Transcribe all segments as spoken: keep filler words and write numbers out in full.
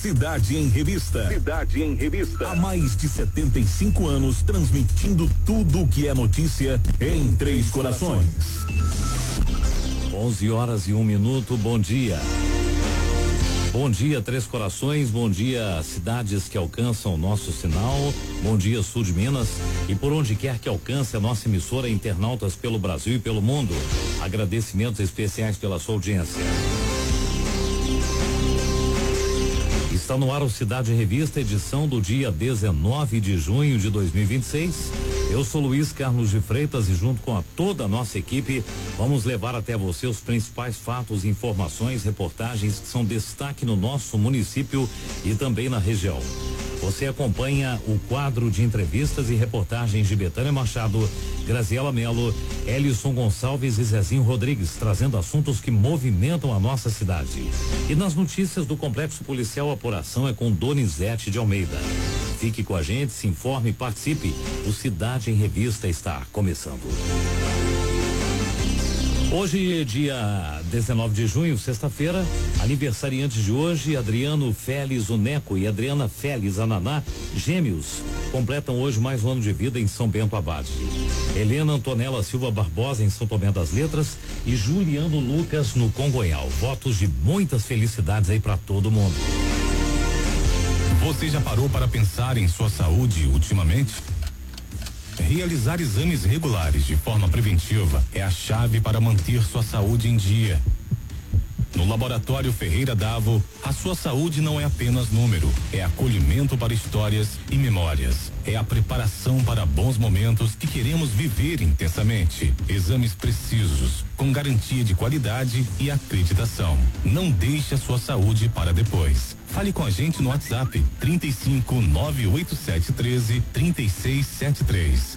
Cidade em Revista. Cidade em Revista. Há mais de setenta e cinco anos transmitindo tudo o que é notícia em Três Corações. onze horas e um minuto, bom dia. Bom dia, Três Corações, bom dia, cidades que alcançam o nosso sinal, bom dia, sul de Minas, e por onde quer que alcance a nossa emissora, internautas pelo Brasil e pelo mundo. Agradecimentos especiais pela sua audiência. Está no ar o Cidade em Revista, edição do dia dezenove de junho de dois mil e vinte e seis. Eu sou Luiz Carlos de Freitas e junto com a toda a nossa equipe vamos levar até você os principais fatos, informações, reportagens que são destaque no nosso município e também na região. Você acompanha o quadro de entrevistas e reportagens de Betânia Machado, Graziela Melo, Elison Gonçalves e Zezinho Rodrigues, trazendo assuntos que movimentam a nossa cidade. E nas notícias do Complexo Policial, a apuração é com Donizete de Almeida. Fique com a gente, se informe e participe. O Cidade em Revista está começando. Hoje, dia dezenove de junho, sexta-feira, aniversariantes de hoje, Adriano Félix Uneco e Adriana Félix Ananá, gêmeos, completam hoje mais um ano de vida em São Bento Abade. Helena Antonella Silva Barbosa em São Tomé das Letras e Juliano Lucas no Congonhal. Votos de muitas felicidades aí para todo mundo. Você já parou para pensar em sua saúde ultimamente? Realizar exames regulares de forma preventiva é a chave para manter sua saúde em dia. No Laboratório Ferreira Davo, a sua saúde não é apenas número, é acolhimento para histórias e memórias. É a preparação para bons momentos que queremos viver intensamente. Exames precisos, com garantia de qualidade e acreditação. Não deixe a sua saúde para depois. Fale com a gente no WhatsApp trinta e cinco, nove oito sete um três, trinta e seis setenta e três.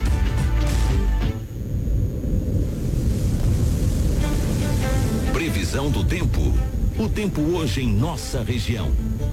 Previsão do tempo. O tempo hoje em nossa região.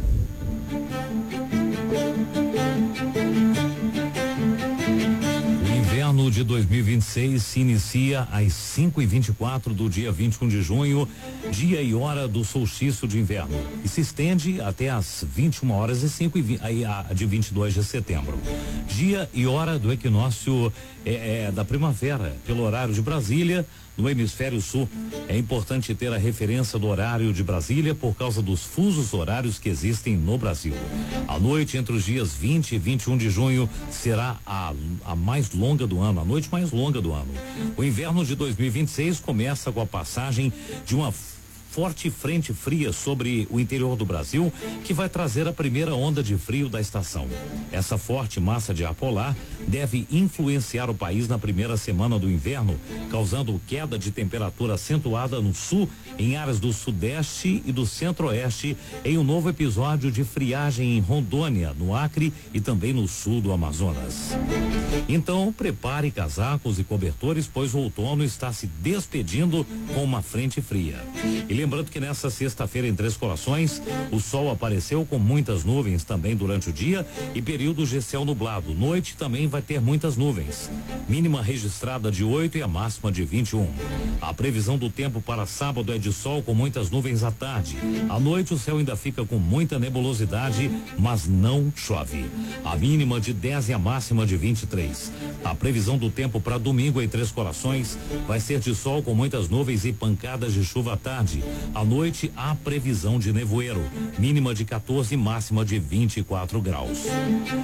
O inverno de dois mil e vinte e seis se inicia às cinco e vinte e quatro do dia vinte e um de junho, dia e hora do solstício de inverno, e se estende até às vinte e uma horas e cinco e vinte, aí, a, de vinte e dois de setembro. Dia e hora do equinócio é, é, da primavera, pelo horário de Brasília. No hemisfério sul, é importante ter a referência do horário de Brasília por causa dos fusos horários que existem no Brasil. A noite entre os dias vinte e vinte e um de junho será a, a mais longa do ano, a noite mais longa do ano. O inverno de dois mil e vinte e seis começa com a passagem de uma forte frente fria sobre o interior do Brasil, que vai trazer a primeira onda de frio da estação. Essa forte massa de ar polar deve influenciar o país na primeira semana do inverno, causando queda de temperatura acentuada no sul, em áreas do sudeste e do centro-oeste, em um novo episódio de friagem em Rondônia, no Acre e também no sul do Amazonas. Então, prepare casacos e cobertores, pois o outono está se despedindo com uma frente fria. E lembrando que nessa sexta-feira em Três Corações, o sol apareceu com muitas nuvens também durante o dia e períodos de céu nublado. Noite também vai ter muitas nuvens. Mínima registrada de oito e a máxima de vinte e um. A previsão do tempo para sábado é de sol com muitas nuvens à tarde. À noite o céu ainda fica com muita nebulosidade, mas não chove. A mínima de dez e a máxima de vinte e três. A previsão do tempo para domingo em Três Corações vai ser de sol com muitas nuvens e pancadas de chuva à tarde. À noite, há previsão de nevoeiro, mínima de quatorze e máxima de vinte e quatro graus.